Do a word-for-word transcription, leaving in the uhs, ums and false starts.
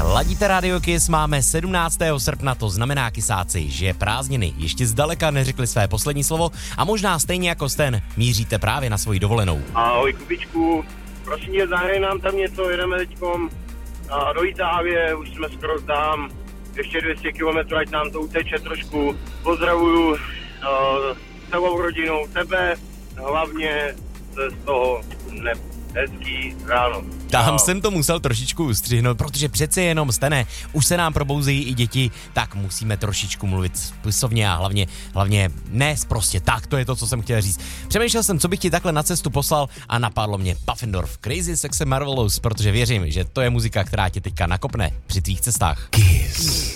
Ladíte Radio Kiss, máme sedmnáctého srpna, to znamená, kysáci, že prázdniny ještě zdaleka neřekli své poslední slovo a možná stejně jako Sten míříte právě na svoji dovolenou. Ahoj Kubičku, prosím tě, zahraj nám tam něco, jedeme teďkom a do Itálie, už jsme skoro tam, ještě dvě stě kilometrů, ať nám to uteče trošku. Pozdravuju uh, celou rodinou, tebe, hlavně z toho ne, hezký ráno. Tam no. jsem to musel trošičku ustřihnout, protože přece jenom, Stane, už se nám probouzejí i děti, tak musíme trošičku mluvit spisovně a hlavně, hlavně ne prostě tak, to je to, co jsem chtěl říct. Přemýšlel jsem, co bych ti takhle na cestu poslal a napadlo mě Puffendorf, Crazy Sexy Marvelous, protože věřím, že to je muzika, která tě teďka nakopne při tvých cestách. Kiss.